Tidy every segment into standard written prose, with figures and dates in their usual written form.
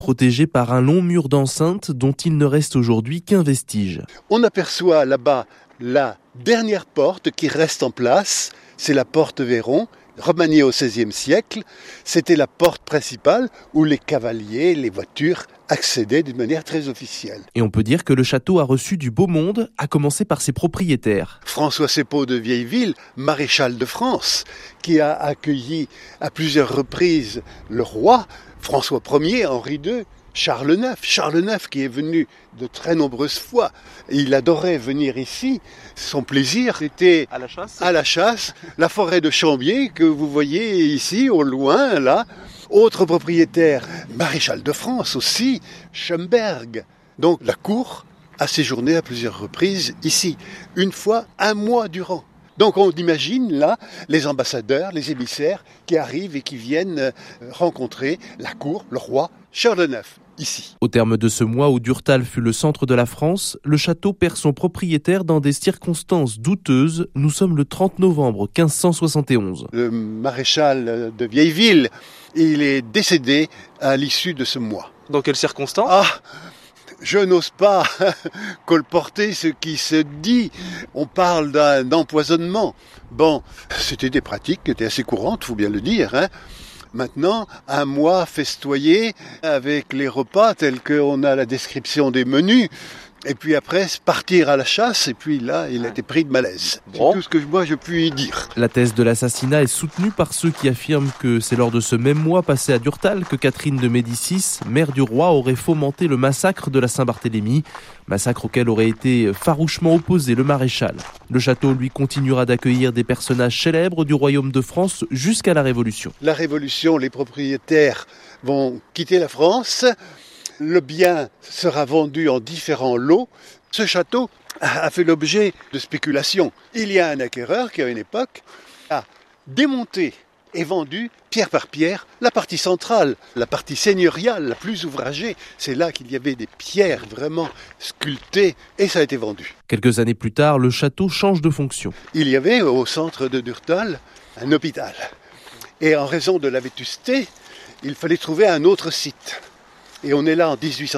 protégé par un long mur d'enceinte dont il ne reste aujourd'hui qu'un vestige. On aperçoit là-bas la dernière porte qui reste en place, c'est la porte Véron, remaniée au XVIe siècle. C'était la porte principale où les cavaliers, les voitures accédaient d'une manière très officielle. Et on peut dire que le château a reçu du beau monde, à commencer par ses propriétaires. François Seppo de Vieilleville, maréchal de France, qui a accueilli à plusieurs reprises le roi, François Ier, Henri II, Charles IX qui est venu de très nombreuses fois. Il adorait venir ici. Son plaisir était à la chasse, la forêt de Chambier que vous voyez ici au loin là. Autre propriétaire, maréchal de France aussi, Schomberg. Donc la cour a séjourné à plusieurs reprises ici, une fois, un mois durant. Donc on imagine là les ambassadeurs, les émissaires qui arrivent et qui viennent rencontrer la cour, le roi, Charles IX, ici. Au terme de ce mois où Durtal fut le centre de la France, le château perd son propriétaire dans des circonstances douteuses. Nous sommes le 30 novembre 1571. Le maréchal de Vieilleville, il est décédé à l'issue de ce mois. Dans quelles circonstances ? Je n'ose pas colporter ce qui se dit. On parle d'un empoisonnement. Bon, c'était des pratiques qui étaient assez courantes, il faut bien le dire. Maintenant, un mois festoyé avec les repas tels qu'on a la description des menus. Et puis après, partir à la chasse, et puis là, il a été pris de malaise. C'est tout ce que moi je puis dire. La thèse de l'assassinat est soutenue par ceux qui affirment que c'est lors de ce même mois passé à Durtal que Catherine de Médicis, mère du roi, aurait fomenté le massacre de la Saint-Barthélemy, massacre auquel aurait été farouchement opposé le maréchal. Le château, lui, continuera d'accueillir des personnages célèbres du royaume de France jusqu'à la Révolution. La Révolution, les propriétaires vont quitter la France. Le bien sera vendu en différents lots. Ce château a fait l'objet de spéculations. Il y a un acquéreur qui, à une époque, a démonté et vendu, pierre par pierre, la partie centrale, la partie seigneuriale, la plus ouvragée. C'est là qu'il y avait des pierres vraiment sculptées et ça a été vendu. Quelques années plus tard, le château change de fonction. Il y avait au centre de Durtal un hôpital. Et en raison de la vétusté, il fallait trouver un autre site. Et on est là en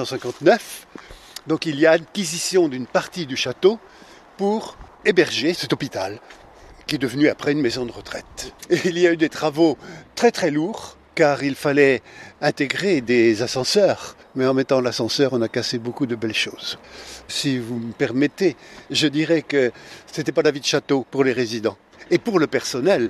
1859, donc il y a acquisition d'une partie du château pour héberger cet hôpital, qui est devenu après une maison de retraite. Et il y a eu des travaux très très lourds, car il fallait intégrer des ascenseurs. Mais en mettant l'ascenseur, on a cassé beaucoup de belles choses. Si vous me permettez, je dirais que ce n'était pas la vie de château pour les résidents. Et pour le personnel,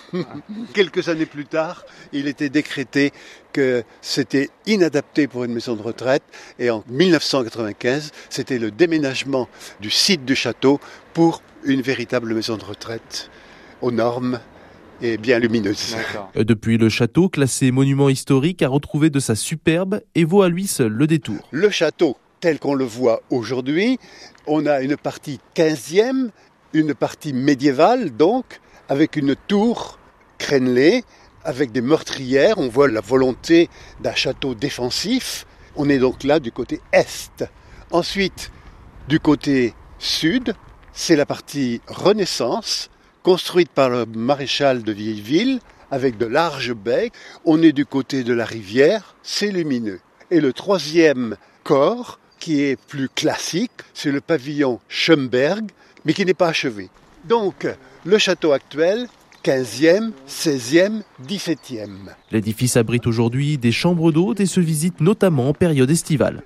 quelques années plus tard, il était décrété que c'était inadapté pour une maison de retraite. Et en 1995, c'était le déménagement du site du château pour une véritable maison de retraite aux normes et bien lumineuse. Depuis, le château, classé monument historique, a retrouvé de sa superbe et vaut à lui seul le détour. Le château, tel qu'on le voit aujourd'hui, on a une partie 15e, une partie médiévale donc, avec une tour crénelée, avec des meurtrières. On voit la volonté d'un château défensif. On est donc là du côté est. Ensuite, du côté sud, c'est la partie Renaissance, construite par le maréchal de Vieilleville, avec de larges baies. On est du côté de la rivière, c'est lumineux. Et le troisième corps, qui est plus classique, c'est le pavillon Schomberg, mais qui n'est pas achevé. Donc, le château actuel, 15e, 16e, 17e. L'édifice abrite aujourd'hui des chambres d'hôtes et se visite notamment en période estivale.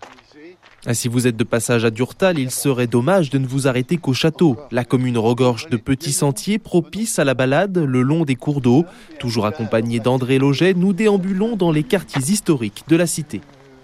Si vous êtes de passage à Durtal, il serait dommage de ne vous arrêter qu'au château. La commune regorge de petits sentiers propices à la balade le long des cours d'eau. Toujours accompagné d'André Loget, nous déambulons dans les quartiers historiques de la cité.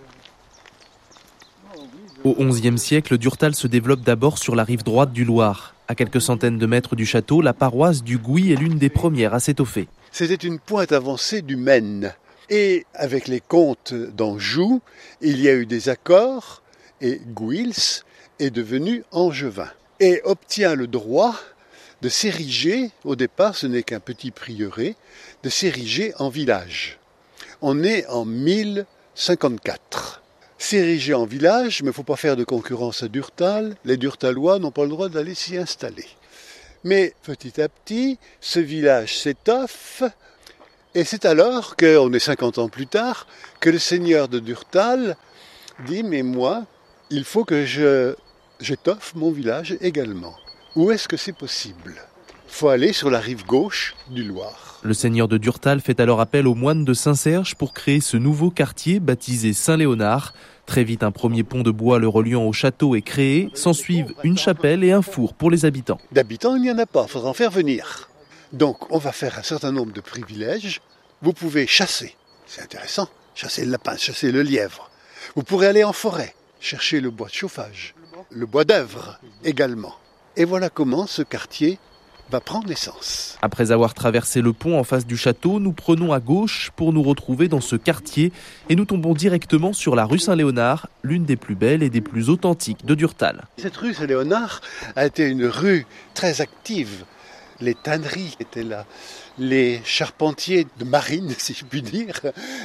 Au XIe siècle, Durtal se développe d'abord sur la rive droite du Loir. À quelques centaines de mètres du château, la paroisse du Gouy est l'une des premières à s'étoffer. C'était une pointe avancée du Maine. Et avec les comtes d'Anjou, il y a eu des accords et Gouils est devenu angevin. Et obtient le droit de s'ériger, au départ ce n'est qu'un petit prieuré, de s'ériger en village. On est en 1054. S'ériger en village, mais il ne faut pas faire de concurrence à Durtal. Les Durtalois n'ont pas le droit d'aller s'y installer. Mais petit à petit, ce village s'étoffe. Et c'est alors qu'on est 50 ans plus tard, que le seigneur de Durtal dit « Mais moi, il faut que j'étoffe mon village également. Où est-ce que c'est possible ? Il faut aller sur la rive gauche du Loir. » Le seigneur de Durtal fait alors appel aux moines de Saint-Serge pour créer ce nouveau quartier baptisé Saint-Léonard. Très vite, un premier pont de bois le reliant au château est créé. S'ensuivent une chapelle et un four pour les habitants. D'habitants, il n'y en a pas, il faudra en faire venir. Donc, on va faire un certain nombre de privilèges. Vous pouvez chasser, c'est intéressant, chasser le lapin, chasser le lièvre. Vous pourrez aller en forêt, chercher le bois de chauffage, le bois d'œuvre également. Et voilà comment ce quartier va prendre naissance. Après avoir traversé le pont en face du château, nous prenons à gauche pour nous retrouver dans ce quartier et nous tombons directement sur la rue Saint-Léonard, l'une des plus belles et des plus authentiques de Durtal. Cette rue Saint-Léonard a été une rue très active. Les tanneries étaient là, les charpentiers de marine, si je puis dire.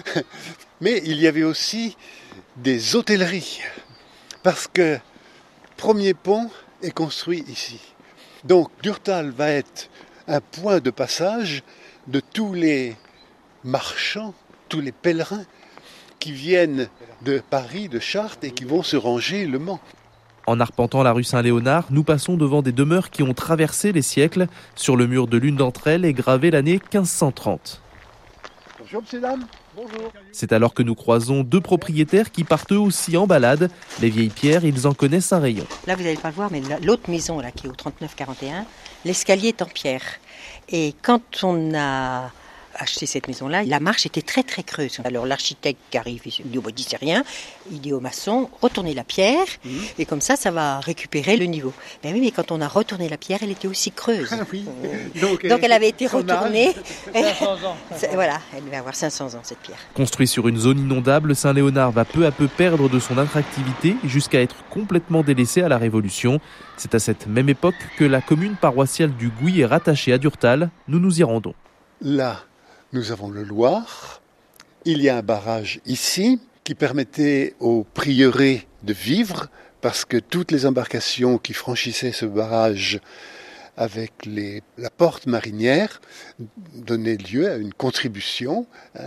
Mais il y avait aussi des hôtelleries, parce que premier pont est construit ici. Donc Durtal va être un point de passage de tous les marchands, tous les pèlerins qui viennent de Paris, de Chartres et qui vont se ranger le Mans. En arpentant la rue Saint-Léonard, nous passons devant des demeures qui ont traversé les siècles. Sur le mur de l'une d'entre elles est gravée l'année 1530. Bonjour, monsieur, dame. Bonjour. C'est alors que nous croisons deux propriétaires qui partent eux aussi en balade. Les vieilles pierres, ils en connaissent un rayon. Là, vous n'allez pas le voir, mais l'autre maison là, qui est au 39-41, l'escalier est en pierre. Et quand on a acheté cette maison-là, la marche était très très creuse. Alors l'architecte qui arrive, il dit « c'est rien », il dit au maçon « retournez la pierre, et comme ça va récupérer le niveau ». Ben oui, mais quand on a retourné la pierre, elle était aussi creuse. Ah oui. Donc elle avait été retournée. 500 ans. Voilà, elle devait avoir 500 ans cette pierre. Construit sur une zone inondable, Saint-Léonard va peu à peu perdre de son attractivité jusqu'à être complètement délaissé à la Révolution. C'est à cette même époque que la commune paroissiale du Gouy est rattachée à Durtal. Nous nous y rendons. Là, nous avons le Loir. Il y a un barrage ici qui permettait aux prieurés de vivre parce que toutes les embarcations qui franchissaient ce barrage avec la porte marinière donnaient lieu à une contribution.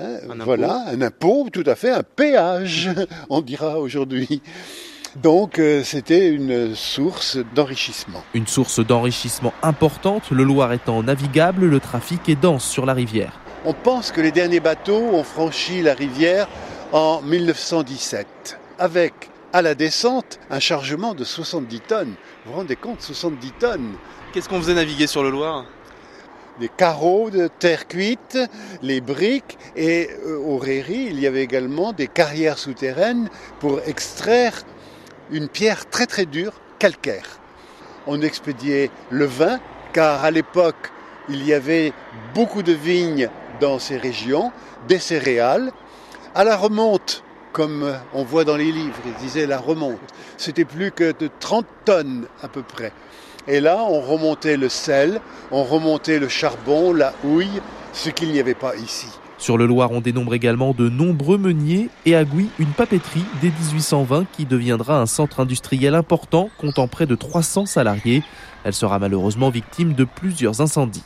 Un impôt, tout à fait, un péage, on dira aujourd'hui. Donc c'était une source d'enrichissement. Une source d'enrichissement importante, le Loir étant navigable, le trafic est dense sur la rivière. On pense que les derniers bateaux ont franchi la rivière en 1917, avec à la descente un chargement de 70 tonnes. Vous vous rendez compte, 70 tonnes. Qu'est-ce qu'on faisait naviguer sur le Loir ? Les carreaux de terre cuite, les briques, et au Réry, il y avait également des carrières souterraines pour extraire une pierre très très dure, calcaire. On expédiait le vin, car à l'époque, il y avait beaucoup de vignes dans ces régions, des céréales. À la remonte, comme on voit dans les livres, ils disaient la remonte, c'était plus que de 30 tonnes à peu près. Et là, on remontait le sel, on remontait le charbon, la houille, ce qu'il n'y avait pas ici. Sur le Loir, on dénombre également de nombreux meuniers et à Gouy, une papeterie dès 1820 qui deviendra un centre industriel important, comptant près de 300 salariés. Elle sera malheureusement victime de plusieurs incendies.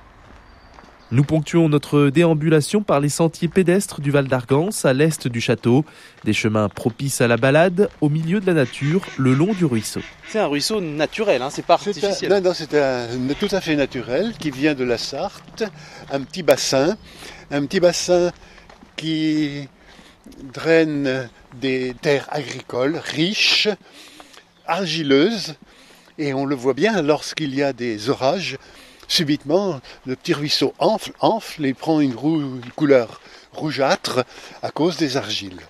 Nous ponctuons notre déambulation par les sentiers pédestres du Val d'Argance, à l'est du château. Des chemins propices à la balade, au milieu de la nature, le long du ruisseau. C'est un ruisseau naturel, c'est pas artificiel. C'est tout à fait naturel, qui vient de la Sarthe, un petit bassin qui draine des terres agricoles riches, argileuses, et on le voit bien lorsqu'il y a des orages. Subitement, le petit ruisseau enfle et prend une couleur rougeâtre à cause des argiles.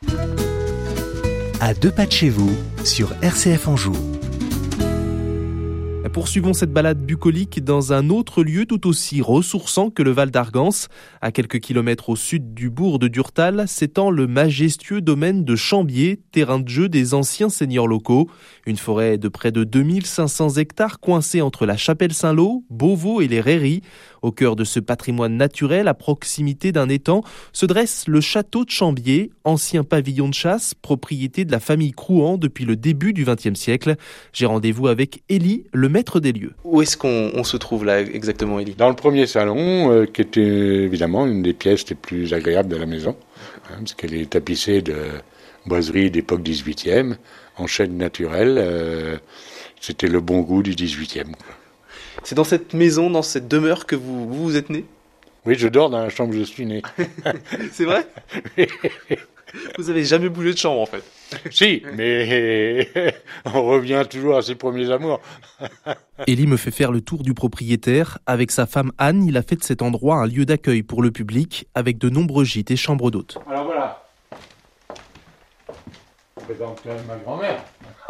À deux pas de chez vous, sur RCF Anjou. Poursuivons cette balade bucolique dans un autre lieu tout aussi ressourçant que le Val d'Argance. À quelques kilomètres au sud du bourg de Durtal s'étend le majestueux domaine de Chambier, terrain de jeu des anciens seigneurs locaux. Une forêt de près de 2500 hectares coincée entre la Chapelle Saint-Lô, Beauvau et les Rairies. Au cœur de ce patrimoine naturel, à proximité d'un étang, se dresse le château de Chambier, ancien pavillon de chasse, propriété de la famille Crouan depuis le début du XXe siècle. J'ai rendez-vous avec Élie, le maître des lieux. Où est-ce qu'on se trouve là exactement, Élie ? Dans le premier salon, qui était évidemment une des pièces les plus agréables de la maison, parce qu'elle est tapissée de boiseries d'époque 18e, en chêne naturel. C'était le bon goût du 18e. C'est dans cette maison, dans cette demeure que vous êtes né ? Oui, je dors dans la chambre où je suis né. C'est vrai ? Vous avez jamais bougé de chambre en fait ? Si, mais on revient toujours à ses premiers amours. Élie me fait faire le tour du propriétaire. Avec sa femme Anne, il a fait de cet endroit un lieu d'accueil pour le public, avec de nombreux gîtes et chambres d'hôtes. Alors voilà. Je présente ma grand-mère.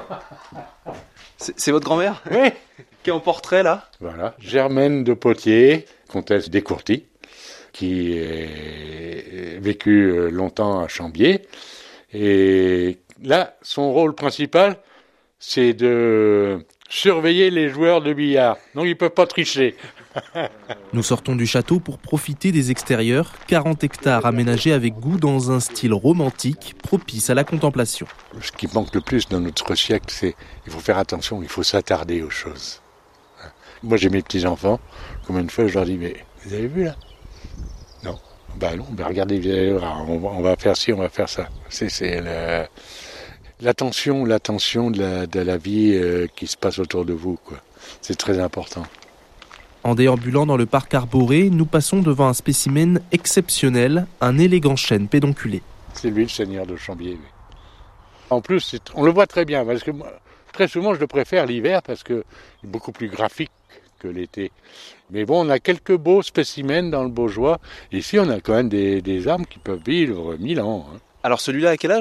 C'est votre grand-mère ? Oui. Qui est en portrait là ? Voilà. Germaine de Potier, comtesse d'Écourty, qui a vécu longtemps à Chambier. Et là, son rôle principal, c'est de surveiller les joueurs de billard. Donc ils ne peuvent pas tricher. Nous sortons du château pour profiter des extérieurs. 40 hectares aménagés avec goût dans un style romantique, propice à la contemplation. Ce qui manque le plus dans notre siècle, c'est qu'il faut faire attention, il faut s'attarder aux choses. Moi j'ai mes petits-enfants, combien de fois je leur dis, mais vous avez vu là ? Non. Ben non, ben regardez, on va faire ci, on va faire ça. C'est l'attention de la vie qui se passe autour de vous, quoi. C'est très important. En déambulant dans le parc arboré, nous passons devant un spécimen exceptionnel, un élégant chêne pédonculé. C'est lui le seigneur de Chambier. Oui. En plus, on le voit très bien, parce que moi, très souvent je le préfère l'hiver, parce qu'il est beaucoup plus graphique que l'été. Mais bon, on a quelques beaux spécimens dans le Baugeois. Ici, on a quand même des arbres qui peuvent vivre 1000 ans. Alors celui-là, à quel âge ?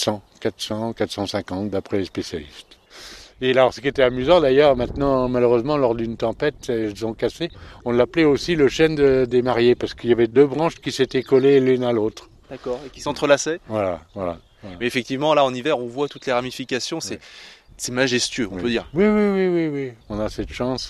450 d'après les spécialistes. Et alors, ce qui était amusant d'ailleurs, maintenant, malheureusement, lors d'une tempête, ils ont cassé. On l'appelait aussi le chêne des mariés, parce qu'il y avait deux branches qui s'étaient collées l'une à l'autre. D'accord, et qui s'entrelaçaient. Voilà. Mais effectivement, là, en hiver, on voit toutes les ramifications. C'est majestueux, on peut dire. Oui. On a cette chance.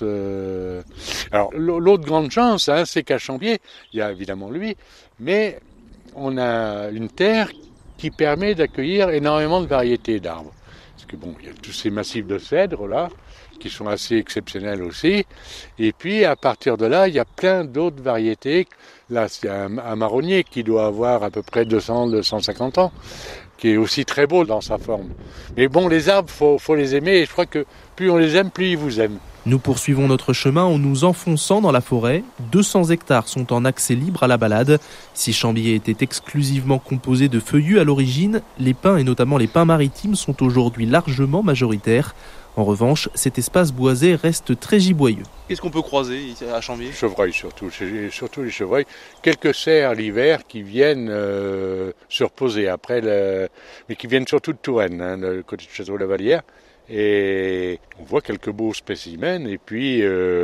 Alors, l'autre grande chance, c'est qu'à Chambier, il y a évidemment lui, mais on a une terre qui permet d'accueillir énormément de variétés d'arbres. Parce que bon, il y a tous ces massifs de cèdres là, qui sont assez exceptionnels aussi. Et puis à partir de là, il y a plein d'autres variétés. Là, c'est un marronnier qui doit avoir à peu près 200-250 ans, qui est aussi très beau dans sa forme. Mais bon, les arbres, faut les aimer. Et je crois que plus on les aime, plus ils vous aiment. Nous poursuivons notre chemin en nous enfonçant dans la forêt. 200 hectares sont en accès libre à la balade. Si Chambier était exclusivement composé de feuillus à l'origine, les pins et notamment les pins maritimes sont aujourd'hui largement majoritaires. En revanche, cet espace boisé reste très giboyeux. Qu'est-ce qu'on peut croiser ici à Chambier ? Chevreuils surtout les chevreuils. Quelques cerfs l'hiver qui viennent se reposer après, mais qui viennent surtout de Touraine, le côté de Château-Lavalière. Et on voit quelques beaux spécimens, et puis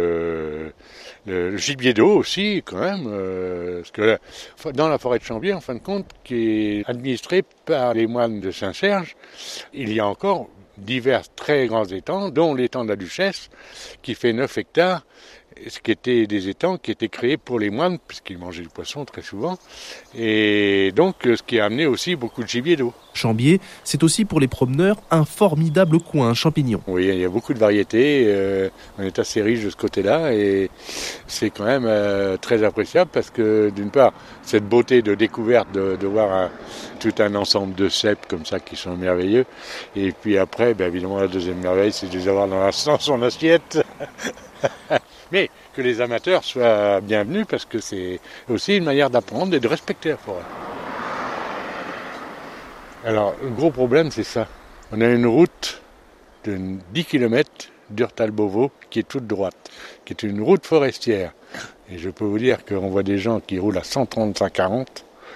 le gibier d'eau aussi, quand même, parce que dans la forêt de Chambier, en fin de compte, qui est administrée par les moines de Saint-Serge, il y a encore divers très grands étangs, dont l'étang de la Duchesse, qui fait 9 hectares, ce qui étaient des étangs qui étaient créés pour les moines, puisqu'ils mangeaient du poisson très souvent, et donc ce qui a amené aussi beaucoup de gibier d'eau. Chambier, c'est aussi pour les promeneurs un formidable coin champignon. Oui, il y a beaucoup de variétés, on est assez riche de ce côté-là, et c'est quand même très appréciable, parce que d'une part, cette beauté de découverte de voir tout un ensemble de cèpes comme ça qui sont merveilleux, et puis après, évidemment, la deuxième merveille, c'est de les avoir dans son assiette. Mais que les amateurs soient bienvenus, parce que c'est aussi une manière d'apprendre et de respecter la forêt. Alors, le gros problème, c'est ça. On a une route de 10 km d'Urtal-Beauvau qui est toute droite, qui est une route forestière. Et je peux vous dire qu'on voit des gens qui roulent à 130-140.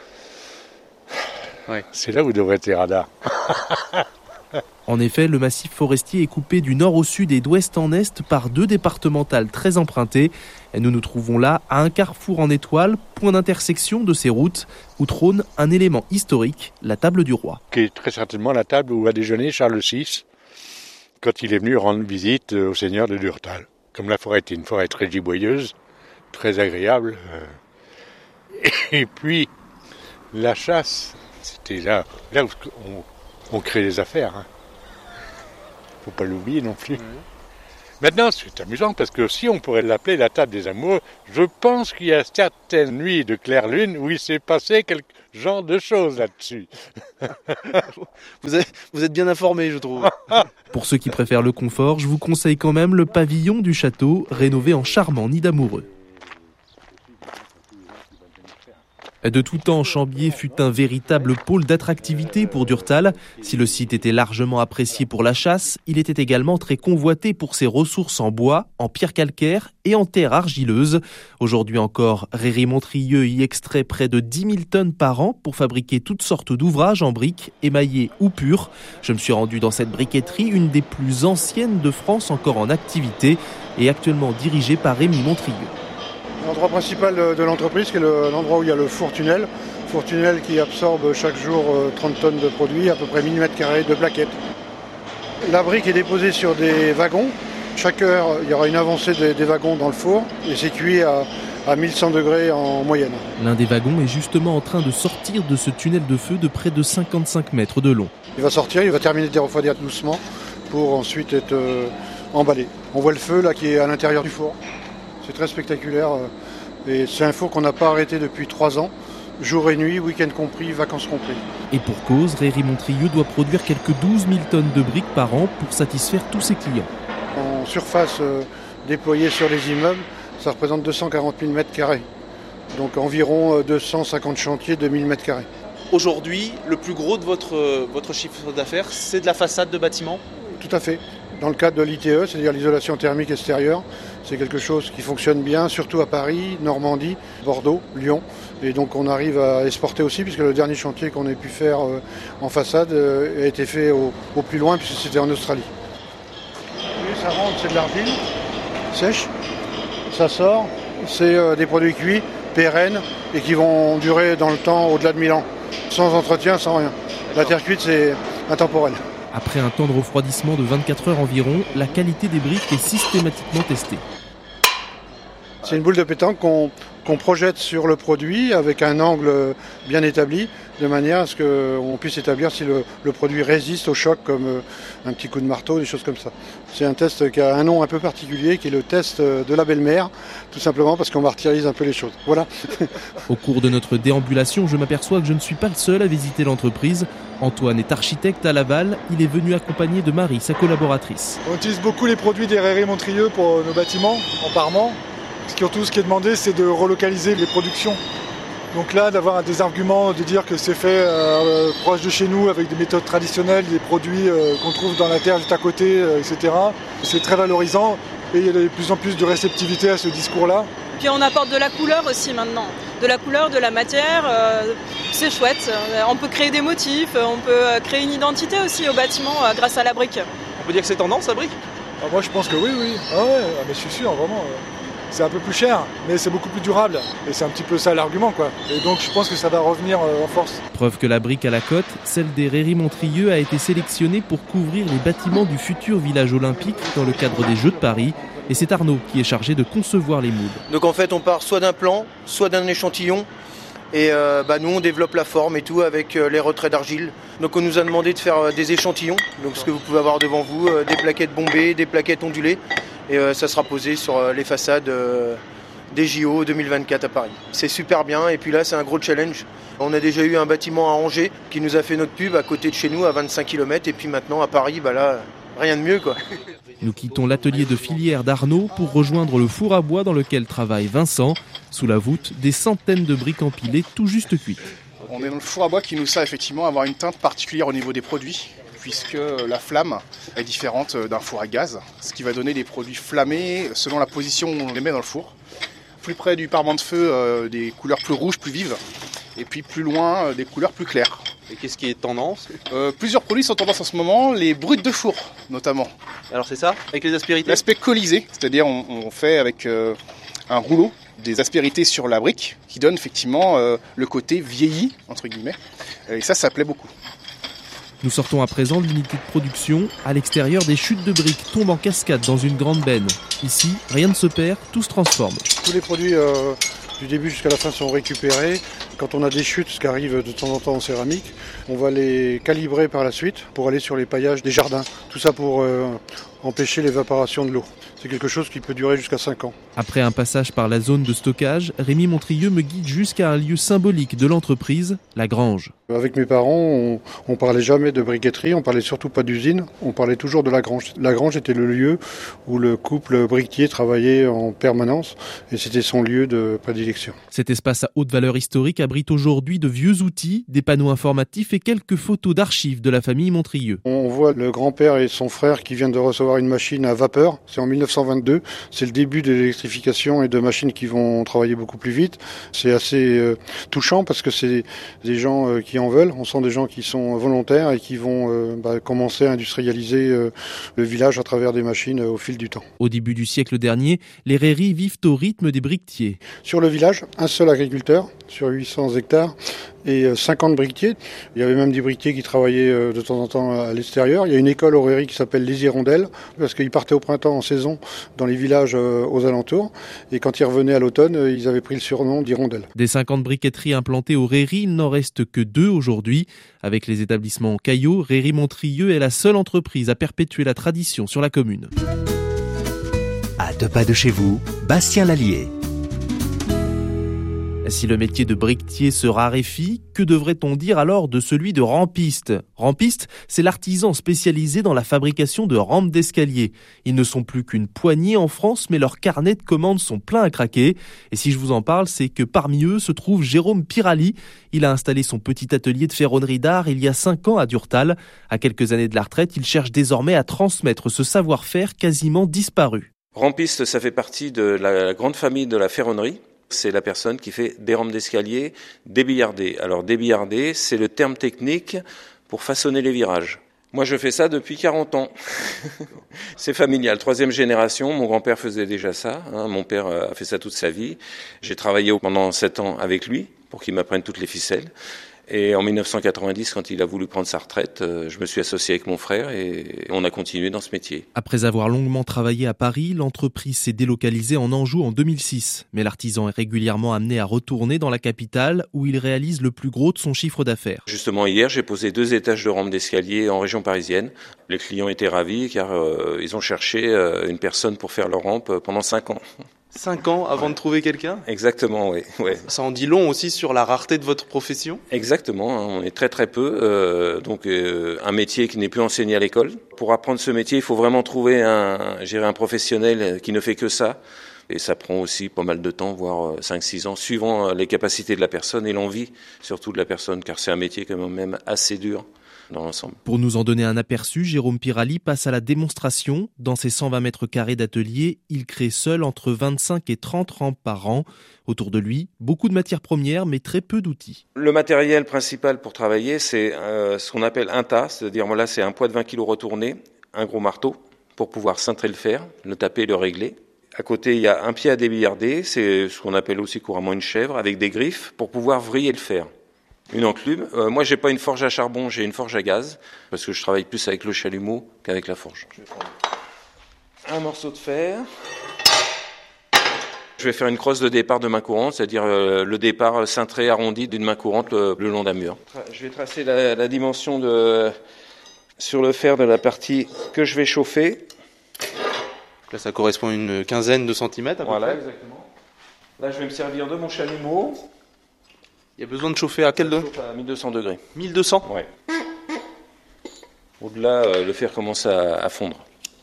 Ouais. C'est là où devraient être les radars. En effet, le massif forestier est coupé du nord au sud et d'ouest en est par 2 départementales très empruntées. Et nous nous trouvons là à un carrefour en étoile, point d'intersection de ces routes, où trône un élément historique, la table du roi. Qui est très certainement la table où va déjeuner Charles VI quand il est venu rendre visite au seigneur de Durtal. Comme la forêt était une forêt très giboyeuse, très agréable. Et puis, la chasse, c'était là où on crée des affaires. Hein. Faut pas l'oublier non plus. Maintenant, c'est amusant parce que si on pourrait l'appeler la table des amoureux, je pense qu'il y a certaines nuits de claire lune où il s'est passé quelque genre de choses là-dessus. Vous êtes bien informé, je trouve. Pour ceux qui préfèrent le confort, je vous conseille quand même le pavillon du château, rénové en charmant nid d'amoureux. De tout temps, Chambier fut un véritable pôle d'attractivité pour Durtal. Si le site était largement apprécié pour la chasse, il était également très convoité pour ses ressources en bois, en pierre calcaire et en terre argileuse. Aujourd'hui encore, Réry-Montrieux y extrait près de 10 000 tonnes par an pour fabriquer toutes sortes d'ouvrages en briques, émaillés ou purs. Je me suis rendu dans cette briqueterie, une des plus anciennes de France encore en activité et actuellement dirigée par Rémy-Montrieux. L'endroit principal de l'entreprise, qui est l'endroit où il y a le four-tunnel qui absorbe chaque jour 30 tonnes de produits, à peu près 1000 m² de plaquettes. La brique est déposée sur des wagons. Chaque heure, il y aura une avancée des wagons dans le four et c'est cuit à 1100 degrés en moyenne. L'un des wagons est justement en train de sortir de ce tunnel de feu de près de 55 mètres de long. Il va sortir, il va terminer de refroidir doucement pour ensuite être emballé. On voit le feu là qui est à l'intérieur du four. C'est très spectaculaire et c'est un four qu'on n'a pas arrêté depuis 3 ans, jour et nuit, week-end compris, vacances compris. Et pour cause, Réry-Montrieux doit produire quelques 12 000 tonnes de briques par an pour satisfaire tous ses clients. En surface déployée sur les immeubles, ça représente 240 000 m², donc environ 250 chantiers de 1000 m². Aujourd'hui, le plus gros de votre chiffre d'affaires, c'est de la façade de bâtiment ? Tout à fait. Dans le cadre de l'ITE, c'est-à-dire l'isolation thermique extérieure, c'est quelque chose qui fonctionne bien, surtout à Paris, Normandie, Bordeaux, Lyon. Et donc on arrive à exporter aussi, puisque le dernier chantier qu'on ait pu faire en façade a été fait au plus loin, puisque c'était en Australie. Et ça rentre, c'est de l'argile sèche, ça sort, c'est des produits cuits, pérennes, et qui vont durer dans le temps au-delà de 1000 ans, sans entretien, sans rien. La terre cuite, c'est intemporel. Après un temps de refroidissement de 24 heures environ, la qualité des briques est systématiquement testée. C'est une boule de pétanque qu'on projette sur le produit avec un angle bien établi, de manière à ce qu'on puisse établir si le produit résiste au choc, comme un petit coup de marteau, des choses comme ça. C'est un test qui a un nom un peu particulier, qui est le test de la belle-mère, tout simplement parce qu'on martyrise un peu les choses. Voilà. Au cours de notre déambulation, je m'aperçois que je ne suis pas le seul à visiter l'entreprise. Antoine est architecte à Laval, il est venu accompagné de Marie, sa collaboratrice. On utilise beaucoup les produits des Réry-Montrieux pour nos bâtiments, en parement. Surtout, ce qui est demandé, c'est de relocaliser les productions. Donc là, d'avoir des arguments, de dire que c'est fait proche de chez nous, avec des méthodes traditionnelles, des produits qu'on trouve dans la terre juste à côté, etc. C'est très valorisant et il y a de plus en plus de réceptivité à ce discours-là. Puis on apporte de la couleur aussi maintenant, de la couleur, de la matière, c'est chouette. On peut créer des motifs, on peut créer une identité aussi au bâtiment grâce à la brique. On peut dire que c'est tendance, la brique ? Moi je pense que oui. Ah ouais, mais je suis sûr, vraiment. C'est un peu plus cher, mais c'est beaucoup plus durable. Et c'est un petit peu ça l'argument, quoi. Et donc je pense que ça va revenir en force. Preuve que la brique à la cote, celle des Réry-Montrieux, a été sélectionnée pour couvrir les bâtiments du futur village olympique dans le cadre des Jeux de Paris. Et c'est Arnaud qui est chargé de concevoir les moules. Donc en fait on part soit d'un plan, soit d'un échantillon. Et nous on développe la forme et tout avec les retraits d'argile. Donc on nous a demandé de faire des échantillons. Donc ce que vous pouvez avoir devant vous, des plaquettes bombées, des plaquettes ondulées. Et ça sera posé sur les façades des JO 2024 à Paris. C'est super bien et puis là c'est un gros challenge. On a déjà eu un bâtiment à Angers qui nous a fait notre pub à côté de chez nous à 25 km et puis maintenant à Paris, là, rien de mieux quoi. Nous quittons l'atelier de filière d'Arnaud pour rejoindre le four à bois dans lequel travaille Vincent. Sous la voûte, des centaines de briques empilées tout juste cuites. On est dans le four à bois qui nous sert effectivement à avoir une teinte particulière au niveau des produits, puisque la flamme est différente d'un four à gaz, ce qui va donner des produits flammés selon la position où on les met dans le four. Plus près du parement de feu, des couleurs plus rouges, plus vives, et puis plus loin, des couleurs plus claires. Et qu'est-ce qui est tendance ? Plusieurs produits sont tendance en ce moment, les brutes de four notamment. Alors c'est ça ? Avec les aspérités ? L'aspect colisé, c'est-à-dire on fait avec un rouleau des aspérités sur la brique qui donne effectivement le côté vieilli, entre guillemets. Et ça plaît beaucoup. Nous sortons à présent de l'unité de production. À l'extérieur, des chutes de briques tombent en cascade dans une grande benne. Ici, rien ne se perd, tout se transforme. Tous les produits du début jusqu'à la fin sont récupérés. Quand on a des chutes, ce qui arrive de temps en temps en céramique, on va les calibrer par la suite pour aller sur les paillages des jardins. Tout ça pour empêcher l'évaporation de l'eau. C'est quelque chose qui peut durer jusqu'à 5 ans. Après un passage par la zone de stockage, Rémi Montrieux me guide jusqu'à un lieu symbolique de l'entreprise, la grange. Avec mes parents, on parlait jamais de briqueterie, on parlait surtout pas d'usine, on parlait toujours de la grange. La grange était le lieu où le couple briquetier travaillait en permanence et c'était son lieu de prédilection. Cet espace à haute valeur historique abrite aujourd'hui de vieux outils, des panneaux informatifs et quelques photos d'archives de la famille Montrieux. On voit le grand-père et son frère qui viennent de recevoir une machine à vapeur, c'est en 1922, c'est le début de l'électrification et de machines qui vont travailler beaucoup plus vite. C'est assez touchant parce que c'est des gens qui en veulent, on sent des gens qui sont volontaires et qui vont commencer à industrialiser le village à travers des machines au fil du temps. Au début du siècle dernier, les rairies vivent au rythme des briquetiers. Sur le village, un seul agriculteur sur 800 hectares et 50 briquetiers. Il y avait même des briquetiers qui travaillaient de temps en temps à l'extérieur. Il y a une école aux rairies qui s'appelle les Hirondelles parce qu'ils partaient au printemps en saison dans les villages aux alentours et quand ils revenaient à l'automne, ils avaient pris le surnom d'Hirondelles. Des 50 briqueteries implantées aux rairies, il n'en reste que 2 aujourd'hui. Avec les établissements Caillot, Rairie Montrieux est la seule entreprise à perpétuer la tradition sur la commune. À 2 pas de chez vous, Bastien Lallier. Si le métier de briquetier se raréfie, que devrait-on dire alors de celui de rampiste ? Rampiste, c'est l'artisan spécialisé dans la fabrication de rampes d'escalier. Ils ne sont plus qu'une poignée en France, mais leurs carnets de commandes sont pleins à craquer. Et si je vous en parle, c'est que parmi eux se trouve Jérôme Pirali. Il a installé son petit atelier de ferronnerie d'art il y a 5 ans à Durtal. À quelques années de la retraite, il cherche désormais à transmettre ce savoir-faire quasiment disparu. Rampiste, ça fait partie de la grande famille de la ferronnerie. C'est la personne qui fait des rampes d'escalier débillardées. Alors débillardées, c'est le terme technique pour façonner les virages. Moi, je fais ça depuis 40 ans. C'est familial, 3e génération. Mon grand-père faisait déjà ça. Mon père a fait ça toute sa vie. J'ai travaillé pendant 7 ans avec lui pour qu'il m'apprenne toutes les ficelles. Et en 1990, quand il a voulu prendre sa retraite, je me suis associé avec mon frère et on a continué dans ce métier. Après avoir longuement travaillé à Paris, l'entreprise s'est délocalisée en Anjou en 2006. Mais l'artisan est régulièrement amené à retourner dans la capitale où il réalise le plus gros de son chiffre d'affaires. Justement, hier, j'ai posé 2 étages de rampe d'escalier en région parisienne. Les clients étaient ravis car ils ont cherché une personne pour faire leur rampe pendant 5 ans. 5 ans avant de trouver quelqu'un ? Exactement, oui. Ouais. Ça en dit long aussi sur la rareté de votre profession ? Exactement, on est très très peu, donc un métier qui n'est plus enseigné à l'école. Pour apprendre ce métier, il faut vraiment trouver un professionnel qui ne fait que ça. Et ça prend aussi pas mal de temps, voire 5-6 ans, suivant les capacités de la personne et l'envie surtout de la personne, car c'est un métier quand même assez dur dans l'ensemble. Pour nous en donner un aperçu, Jérôme Pirali passe à la démonstration. Dans ses 120 mètres carrés d'atelier, il crée seul entre 25 et 30 rampes par an. Autour de lui, beaucoup de matières premières, mais très peu d'outils. Le matériel principal pour travailler, c'est ce qu'on appelle un tas, c'est-à-dire là, c'est un poids de 20 kg retourné, un gros marteau pour pouvoir cintrer le fer, le taper et le régler. À côté, il y a un pied à débillarder, c'est ce qu'on appelle aussi couramment une chèvre, avec des griffes pour pouvoir vriller le fer. Une enclume. Moi, j'ai pas une forge à charbon, j'ai une forge à gaz, parce que je travaille plus avec le chalumeau qu'avec la forge. Je vais prendre un morceau de fer. Je vais faire une crosse de départ de main courante, c'est-à-dire le départ cintré arrondi d'une main courante le long d'un mur. Je vais tracer la dimension sur le fer de la partie que je vais chauffer. Là, ça correspond à une quinzaine de centimètres à peu près. Voilà, exactement. Là, je vais me servir de mon chalumeau. Il y a besoin de chauffer à quel degré ? À 1200 degrés. 1200 ? Ouais. Au-delà, le fer commence à fondre.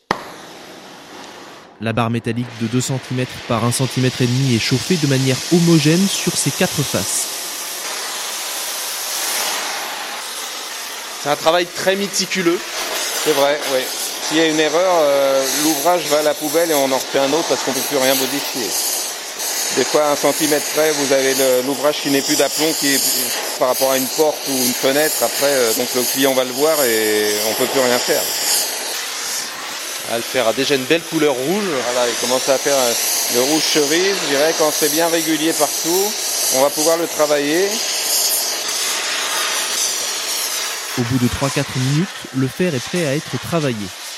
La barre métallique de 2 cm par 1,5 cm est chauffée de manière homogène sur ses 4 faces. C'est un travail très méticuleux. C'est vrai, oui. S'il y a une erreur, l'ouvrage va à la poubelle et on en refait un autre parce qu'on ne peut plus rien modifier. Des fois, à 1 centimètre près, vous avez l'ouvrage qui n'est plus d'aplomb, qui est par rapport à une porte ou une fenêtre. Après, donc le client va le voir et on ne peut plus rien faire. Le fer a déjà une belle couleur rouge. Voilà, il commence à faire le rouge cerise. Je dirais quand c'est bien régulier partout, on va pouvoir le travailler. Au bout de 3-4 minutes, le fer est prêt à être travaillé.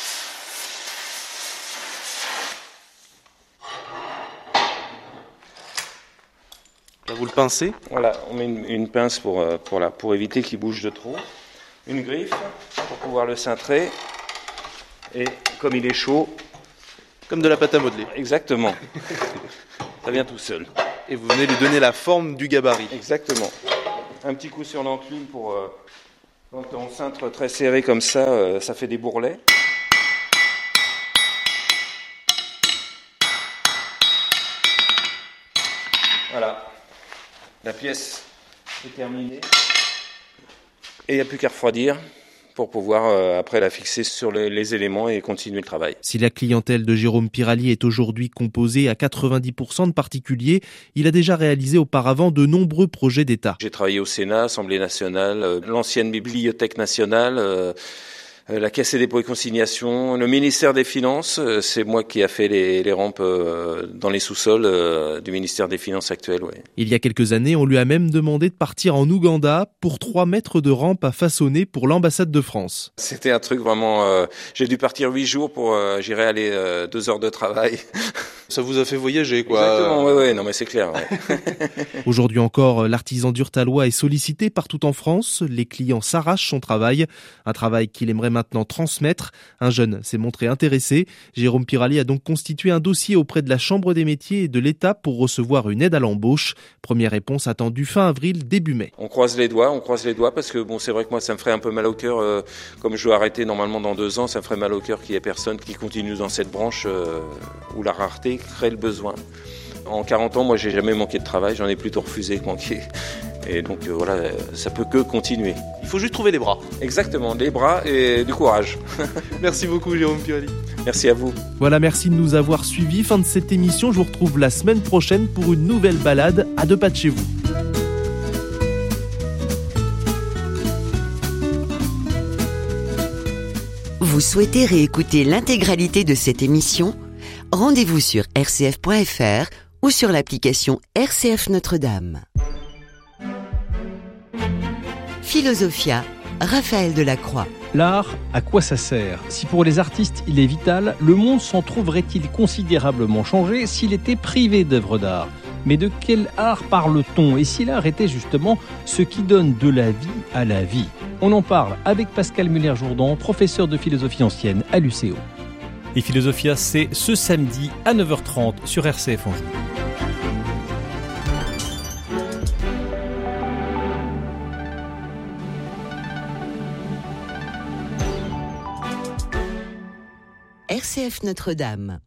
Là, vous le pincez ? Voilà, on met une pince pour éviter qu'il bouge de trop. Une griffe pour pouvoir le cintrer. Et comme il est chaud... Comme de la pâte à modeler. Exactement. Ça vient tout seul. Et vous venez lui donner la forme du gabarit. Exactement. Un petit coup sur l'enclume pour... quand on cintre très serré comme ça, ça fait des bourrelets. Voilà. La pièce est terminée. Et il n'y a plus qu'à refroidir pour pouvoir après la fixer sur les éléments et continuer le travail. Si la clientèle de Jérôme Pirali est aujourd'hui composée à 90% de particuliers, il a déjà réalisé auparavant de nombreux projets d'État. J'ai travaillé au Sénat, Assemblée nationale, l'ancienne Bibliothèque nationale, la Caisse des dépôts et consignations, le ministère des Finances. C'est moi qui a fait les rampes dans les sous-sols du ministère des Finances actuel. Ouais. Il y a quelques années, on lui a même demandé de partir en Ouganda pour 3 mètres de rampe à façonner pour l'ambassade de France. C'était un truc vraiment... j'ai dû partir 8 jours pour... j'irai aller 2 heures de travail. Ça vous a fait voyager, quoi. Exactement, ouais, non mais c'est clair. Ouais. Aujourd'hui encore, l'artisan durtalois est sollicité partout en France. Les clients s'arrachent son travail, un travail qu'il aimerait maintenant transmettre. Un jeune s'est montré intéressé. Jérôme Pirali a donc constitué un dossier auprès de la Chambre des métiers et de l'État pour recevoir une aide à l'embauche. Première réponse attendue fin avril, début mai. On croise les doigts parce que bon, c'est vrai que moi ça me ferait un peu mal au cœur. Comme je dois arrêter normalement dans 2 ans, ça me ferait mal au cœur qu'il y ait personne qui continue dans cette branche où la rareté crée le besoin. En 40 ans, moi j'ai jamais manqué de travail, j'en ai plutôt refusé que manquer. Et donc voilà, ça peut que continuer. Il faut juste trouver les bras. Exactement, les bras et du courage. Merci beaucoup Jérôme Pirali. Merci à vous. Voilà, merci de nous avoir suivis. Fin de cette émission, je vous retrouve la semaine prochaine pour une nouvelle balade à 2 pas de chez vous. Vous souhaitez réécouter l'intégralité de cette émission ? Rendez-vous sur rcf.fr ou sur l'application RCF Notre-Dame. Philosophia, Raphaël Delacroix. L'art, à quoi ça sert ? Si pour les artistes il est vital, le monde s'en trouverait-il considérablement changé s'il était privé d'œuvres d'art ? Mais de quel art parle-t-on ? Et si l'art était justement ce qui donne de la vie à la vie ? On en parle avec Pascal Muller-Jourdan, professeur de philosophie ancienne à l'UCO. Et Philosophia, c'est ce samedi à 9h30 sur RCF Anjou. RCF Notre-Dame.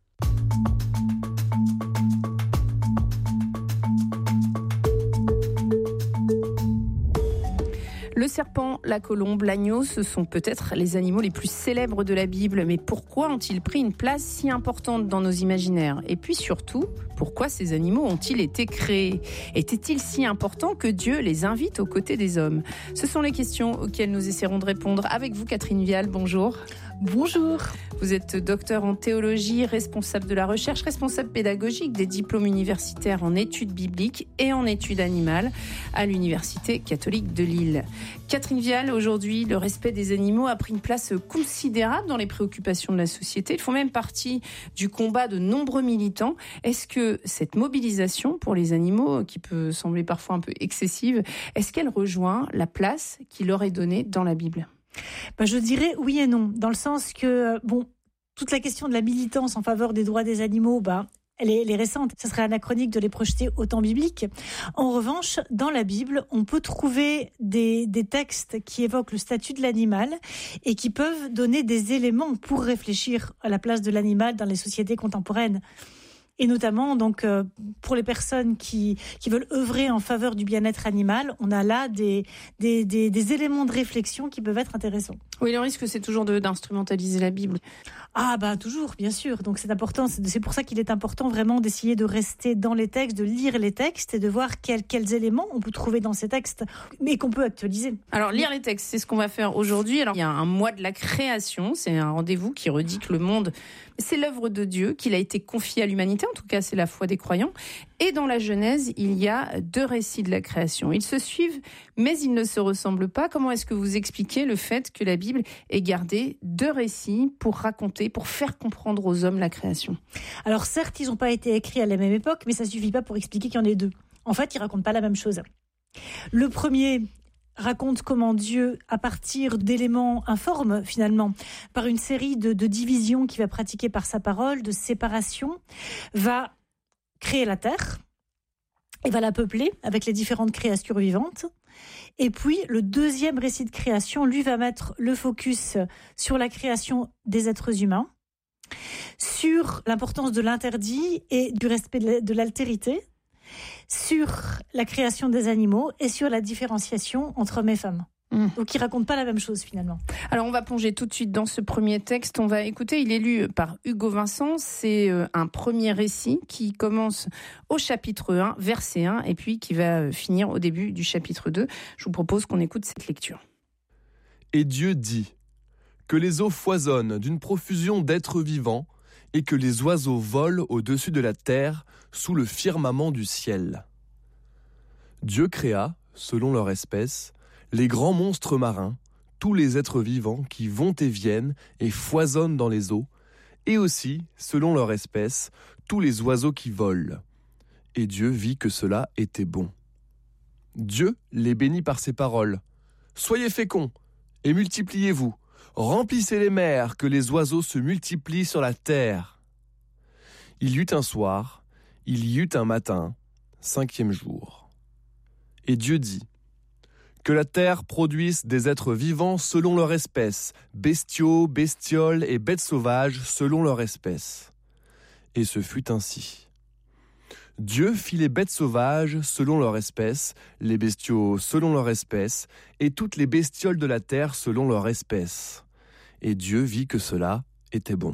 Le serpent, la colombe, l'agneau, ce sont peut-être les animaux les plus célèbres de la Bible. Mais pourquoi ont-ils pris une place si importante dans nos imaginaires ? Et puis surtout, pourquoi ces animaux ont-ils été créés ? Étaient-ils si importants que Dieu les invite aux côtés des hommes ? Ce sont les questions auxquelles nous essaierons de répondre avec vous, Catherine Vial. Bonjour. Bonjour. Vous êtes docteur en théologie, responsable de la recherche, responsable pédagogique des diplômes universitaires en études bibliques et en études animales à l'Université catholique de Lille. Catherine Vial, aujourd'hui, le respect des animaux a pris une place considérable dans les préoccupations de la société. Ils font même partie du combat de nombreux militants. Est-ce que cette mobilisation pour les animaux, qui peut sembler parfois un peu excessive, est-ce qu'elle rejoint la place qui leur est donnée dans la Bible ? Je dirais oui et non, dans le sens que, toute la question de la militance en faveur des droits des animaux, elle est récente. Ce serait anachronique de les projeter au temps biblique. En revanche, dans la Bible, on peut trouver des textes qui évoquent le statut de l'animal et qui peuvent donner des éléments pour réfléchir à la place de l'animal dans les sociétés contemporaines. Et notamment, pour les personnes qui veulent œuvrer en faveur du bien-être animal, on a là des éléments de réflexion qui peuvent être intéressants. Oui, le risque, c'est toujours d'instrumentaliser la Bible. Toujours, bien sûr. Donc c'est important. C'est pour ça qu'il est important vraiment d'essayer de rester dans les textes, de lire les textes et de voir quels éléments on peut trouver dans ces textes, mais qu'on peut actualiser. Alors, lire les textes, c'est ce qu'on va faire aujourd'hui. Alors, il y a un mois de la création. C'est un rendez-vous qui redit que le monde, c'est l'œuvre de Dieu, qu'il a été confié à l'humanité. en tout cas c'est la foi des croyants. Et dans la Genèse, il y a 2 récits de la création. Ils se suivent, mais ils ne se ressemblent pas. Comment est-ce que vous expliquez le fait que la Bible ait gardé 2 récits pour raconter, pour faire comprendre aux hommes la création? Alors certes, ils n'ont pas été écrits à la même époque, mais ça ne suffit pas pour expliquer qu'il y en ait 2. En fait, ils ne racontent pas la même chose. Le premier raconte comment Dieu, à partir d'éléments informes finalement, par une série de divisions qu'il va pratiquer par sa parole, de séparation, va créer la terre et va la peupler avec les différentes créatures vivantes. Et puis, le deuxième récit de création, lui, va mettre le focus sur la création des êtres humains, sur l'importance de l'interdit et du respect de l'altérité, sur la création des animaux et sur la différenciation entre hommes et femmes. Donc, ils ne racontent pas la même chose, finalement. Alors, on va plonger tout de suite dans ce premier texte. On va écouter, il est lu par Hugo Vincent. C'est un premier récit qui commence au chapitre 1, verset 1, et puis qui va finir au début du chapitre 2. Je vous propose qu'on écoute cette lecture. Et Dieu dit que les eaux foisonnent d'une profusion d'êtres vivants et que les oiseaux volent au-dessus de la terre sous le firmament du ciel. Dieu créa, selon leur espèce, les grands monstres marins, tous les êtres vivants qui vont et viennent et foisonnent dans les eaux, et aussi, selon leur espèce, tous les oiseaux qui volent. Et Dieu vit que cela était bon. Dieu les bénit par ces paroles. « Soyez féconds et multipliez-vous, remplissez les mers, que les oiseaux se multiplient sur la terre. » Il y eut un soir, il y eut un matin, 5e jour. Et Dieu dit que la terre produise des êtres vivants selon leur espèce, bestiaux, bestioles et bêtes sauvages selon leur espèce. Et ce fut ainsi. Dieu fit les bêtes sauvages selon leur espèce, les bestiaux selon leur espèce, et toutes les bestioles de la terre selon leur espèce. Et Dieu vit que cela était bon.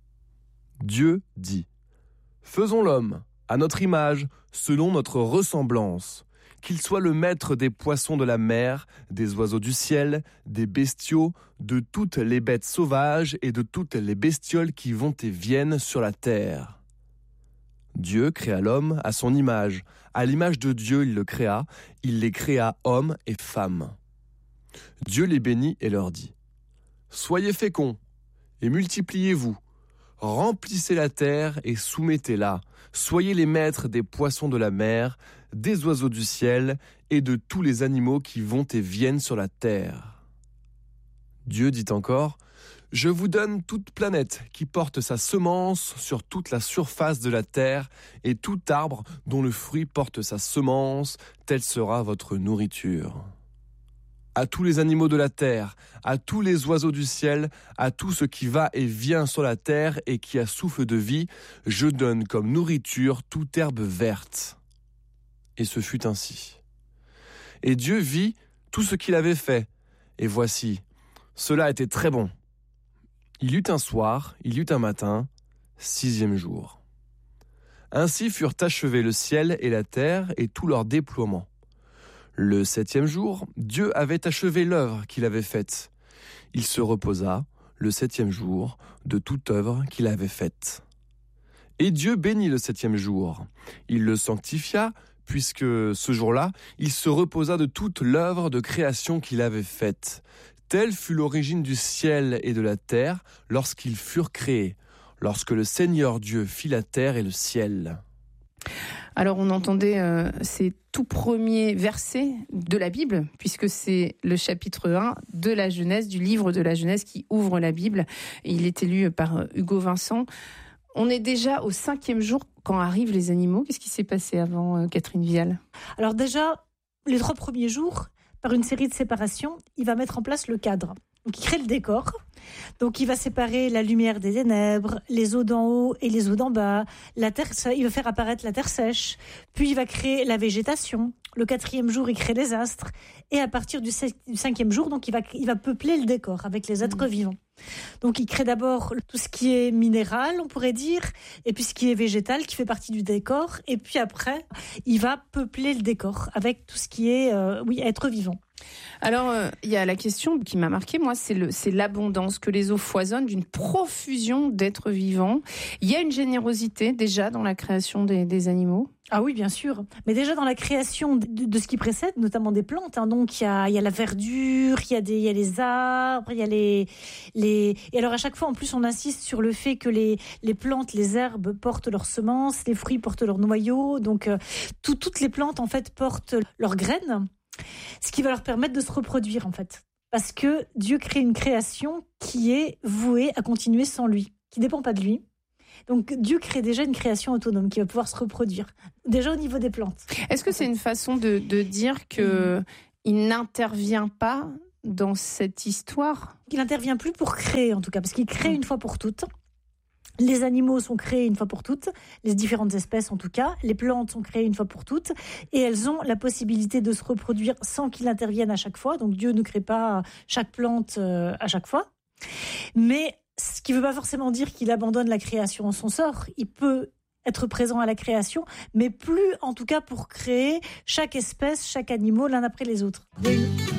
Dieu dit : faisons l'homme, à notre image, selon notre ressemblance, qu'il soit le maître des poissons de la mer, des oiseaux du ciel, des bestiaux, de toutes les bêtes sauvages et de toutes les bestioles qui vont et viennent sur la terre. Dieu créa l'homme à son image. À l'image de Dieu, il le créa. Il les créa hommes et femmes. Dieu les bénit et leur dit : soyez féconds et multipliez-vous. Remplissez la terre et soumettez-la. Soyez les maîtres des poissons de la mer, des oiseaux du ciel et de tous les animaux qui vont et viennent sur la terre. Dieu dit encore : je vous donne toute planète qui porte sa semence sur toute la surface de la terre et tout arbre dont le fruit porte sa semence, telle sera votre nourriture. À tous les animaux de la terre, à tous les oiseaux du ciel, à tout ce qui va et vient sur la terre et qui a souffle de vie, je donne comme nourriture toute herbe verte. Et ce fut ainsi. Et Dieu vit tout ce qu'il avait fait, et voici, cela était très bon. Il y eut un soir, il y eut un matin, 6e jour. Ainsi furent achevés le ciel et la terre et tout leur déploiement. Le 7e jour, Dieu avait achevé l'œuvre qu'il avait faite. Il se reposa, le 7e jour, de toute œuvre qu'il avait faite. Et Dieu bénit le 7e jour. Il le sanctifia, puisque ce jour-là, il se reposa de toute l'œuvre de création qu'il avait faite. Telle fut l'origine du ciel et de la terre lorsqu'ils furent créés, lorsque le Seigneur Dieu fit la terre et le ciel. Alors on entendait ces tout premiers versets de la Bible, puisque c'est le chapitre 1 de la Genèse, du livre de la Genèse qui ouvre la Bible. Et il est lu par Hugo Vincent. On est déjà au 5e jour quand arrivent les animaux. Qu'est-ce qui s'est passé avant, Catherine Vial ? Alors déjà, les 3 premiers jours, par une série de séparations, il va mettre en place le cadre. Donc il crée le décor. Donc il va séparer la lumière des ténèbres, les eaux d'en haut et les eaux d'en bas, la terre, il va faire apparaître la terre sèche, puis il va créer la végétation. Le 4e jour, il crée les astres, et à partir du 5e jour, donc il va peupler le décor avec les êtres vivants. Donc il crée d'abord tout ce qui est minéral, on pourrait dire, et puis ce qui est végétal, qui fait partie du décor, et puis après, il va peupler le décor avec tout ce qui est, être vivant. Alors, il y a la question qui m'a marquée, moi, c'est l'abondance, que les eaux foisonnent d'une profusion d'êtres vivants. Il y a une générosité déjà dans la création des animaux. Ah oui, bien sûr. Mais déjà dans la création de ce qui précède, notamment des plantes. Donc il y a la verdure, il y a les arbres, il y a les. Et alors à chaque fois, en plus, on insiste sur le fait que les plantes, les herbes portent leurs semences, les fruits portent leurs noyaux. Donc toutes les plantes en fait portent leurs graines. Ce qui va leur permettre de se reproduire, en fait. Parce que Dieu crée une création qui est vouée à continuer sans lui, qui ne dépend pas de lui. Donc Dieu crée déjà une création autonome qui va pouvoir se reproduire, déjà au niveau des plantes. Est-ce que c'est une façon de dire qu'il n'intervient pas dans cette histoire ? Il n'intervient plus pour créer, en tout cas, parce qu'il crée une fois pour toutes. Les animaux sont créés une fois pour toutes, les différentes espèces en tout cas, les plantes sont créées une fois pour toutes, et elles ont la possibilité de se reproduire sans qu'il intervienne à chaque fois. Donc Dieu ne crée pas chaque plante à chaque fois. Mais ce qui ne veut pas forcément dire qu'il abandonne la création en son sort. Il peut être présent à la création, mais plus en tout cas pour créer chaque espèce, chaque animal l'un après les autres.